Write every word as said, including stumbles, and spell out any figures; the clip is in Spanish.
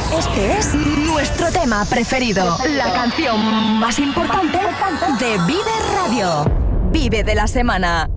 Este es nuestro tema preferido. La canción más importante de Vive Radio. Vive de la semana.